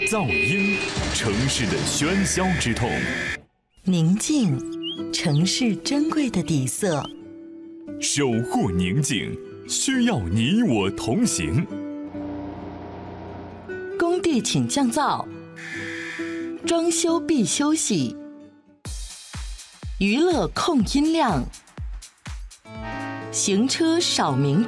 噪音，城市的喧嚣之痛； 宁静，城市珍贵的底色。 守护宁静，需要你我同行。 工地请降噪，装修必休息，娱乐控音量，行车少鸣。